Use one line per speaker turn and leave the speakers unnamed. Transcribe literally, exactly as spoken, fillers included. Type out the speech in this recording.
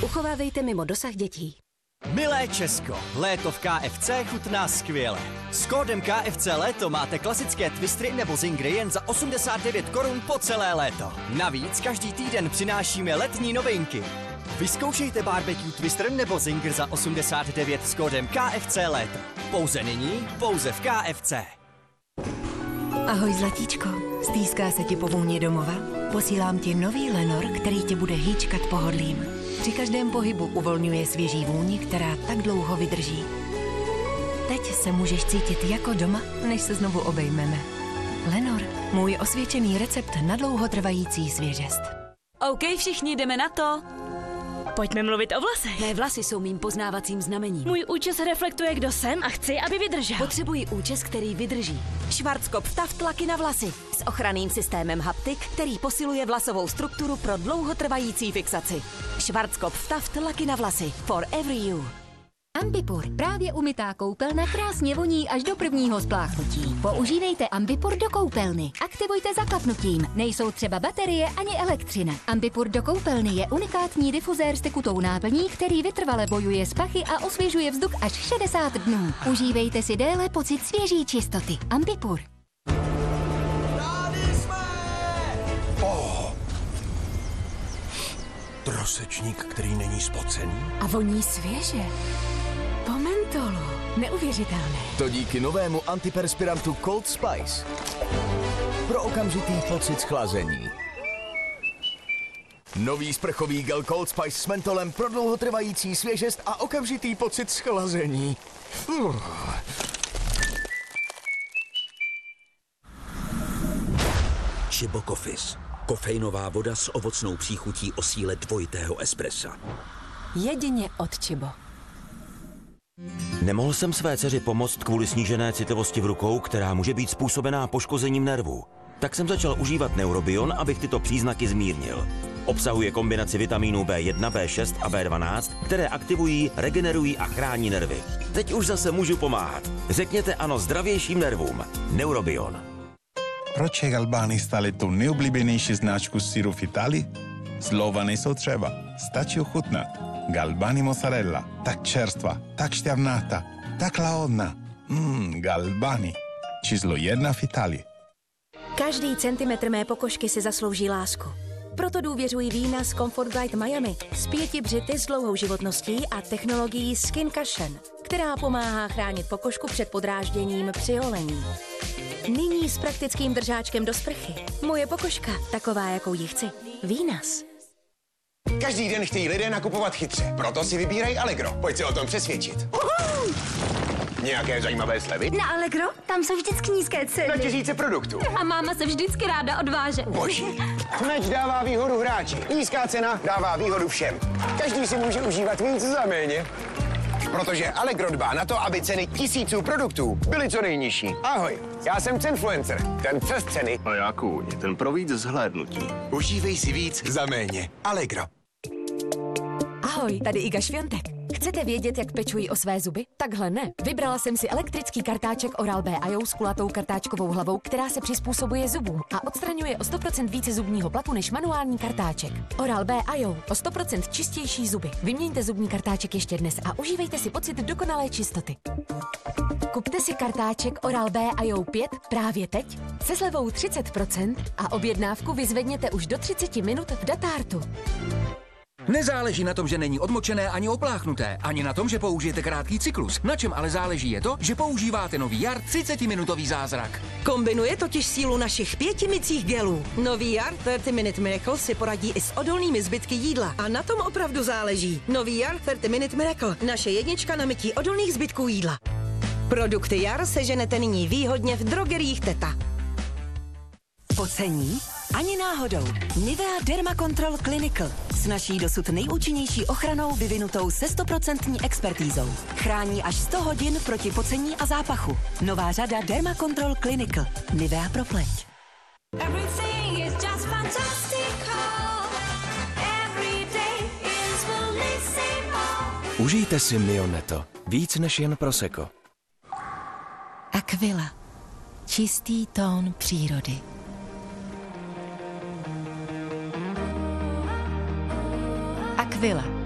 Uchovávejte mimo dosah dětí.
Milé Česko, léto v K F C chutná skvěle. S kódem K F C léto máte klasické twistry nebo zingry jen za osmdesát devět korun po celé léto. Navíc každý týden přinášíme letní novinky. Vyzkoušejte barbecue twister nebo zinger za osmdesát devět s kódem K F C léto. Pouze nyní, pouze v K F C.
Ahoj zlatíčko, stýská se ti po vůni domova? Posílám ti nový Lenor, který tě bude hýčkat pohodlím. Při každém pohybu uvolňuje svěží vůni, která tak dlouho vydrží. Teď se můžeš cítit jako doma, než se znovu obejmeme. Lenor, můj osvědčený recept na dlouhotrvající svěžest.
OK, všichni jdeme na to. Pojďme mluvit o vlasech.
Mé vlasy jsou mým poznávacím znamením.
Můj účes reflektuje, kdo jsem a chci, aby vydržel.
Potřebuji účes, který vydrží. Schwarzkopf Taft laky na vlasy s ochranným systémem Haptik, který posiluje vlasovou strukturu pro dlouhotrvající fixaci. Schwarzkopf Taft laky na vlasy for every you.
Ambipur, právě umytá koupelna krásně voní až do prvního spláchnutí. Používejte Ambipur do koupelny. Aktivujte zaklapnutím. Nejsou třeba baterie ani elektřina. Ambipur do koupelny je unikátní difuzér s tekutou náplní, který vytrvale bojuje s pachy a osvěžuje vzduch až šedesát dnů. Užívejte si déle pocit svěží čistoty. Ambipur.
Oh. Trosečník, který není spocený.
A voní svěže. Po mentolu. Neuvěřitelné.
To díky novému antiperspirantu Cold Spice. Pro okamžitý pocit schlazení. Nový sprchový gel Cold Spice s mentolem pro dlouhotrvající svěžest a okamžitý pocit schlazení. Uh.
Chibo Coffees. Kofeinová voda s ovocnou příchutí o síle dvojitého espressa.
Jedině od Chibo.
Nemohl jsem své dceři pomoct kvůli snížené citovosti v rukou, která může být způsobená poškozením nervů. Tak jsem začal užívat Neurobion, abych tyto příznaky zmírnil. Obsahuje kombinaci vitamínů B jedna, B šest a B dvanáct, které aktivují, regenerují a chrání nervy. Teď už zase můžu pomáhat. Řekněte ano zdravějším nervům. Neurobion.
Proč je Galbani stále tu nejoblíbenější značku syru v Itálii? Slova nejsou třeba, stačí ochutnat. Galbani mozzarella, tak čerstvá, tak šťavnatá, tak lahodná. Mmm, Galbani, číslo jedna v Itálii.
Každý centimetr mé pokožky si zaslouží lásku. Proto důvěřuji vína z Comfort Guide Miami s pěti břity s dlouhou životností a technologií Skin Cushion, která pomáhá chránit pokožku před podrážděním při holení. Nyní s praktickým držáčkem do sprchy. Moje pokožka, taková, jakou ji chci. Vínas.
Každý den chtějí lidé nakupovat chytře, proto si vybírají Allegro. Pojď se o tom přesvědčit. Uhuu. Nějaké zajímavé slevy?
Na Allegro? Tam jsou vždycky nízké ceny.
Na tisíce produktů.
A máma se vždycky ráda odváže.
Boží. Meč dává výhodu hráči. Nízká cena dává výhodu všem. Každý si může užívat víc za méně. Protože Allegro dbá na to, aby ceny tisíců produktů byly co nejnižší. Ahoj, já jsem Cenfluencer, ten přes ceny.
A já kůň, ten pro víc zhlédnutí.
Užívej si víc za méně. Allegro.
Ahoj, tady Iga Šviontek. Chcete vědět, jak pečují o své zuby? Takhle ne. Vybrala jsem si elektrický kartáček Oral-B I O s kulatou kartáčkovou hlavou, která se přizpůsobuje zubům a odstraňuje o sto procent více zubního plaku než manuální kartáček. Oral-B I O, o sto procent čistější zuby. Vyměňte zubní kartáček ještě dnes a užívejte si pocit dokonalé čistoty. Kupte si kartáček Oral-B I O pět právě teď se slevou třicet procent a objednávku vyzvedněte už do třicet minut v Datartu.
Nezáleží na tom, že není odmočené ani opláchnuté, ani na tom, že použijete krátký cyklus. Na čem ale záleží je to, že používáte nový Jar třicetiminutový zázrak.
Kombinuje totiž sílu našich pěti mycích gelů. Nový Jar třicet Minute Miracle si poradí i s odolnými zbytky jídla. A na tom opravdu záleží. Nový Jar třicet Minute Miracle. Naše jednička na mytí odolných zbytků jídla. Produkty Jar seženete nyní výhodně v drogeriích Teta.
Pocení? Ani náhodou. Nivea Derma Control Clinical s naší dosud nejúčinnější ochranou vyvinutou se stoprocentní expertízou. Chrání až sto hodin proti pocení a zápachu. Nová řada Derma Control Clinical. Nivea pro pleť.
Užijte si Mioneto. Víc než jen prosecco.
Aquila. Čistý tón přírody. Aquila.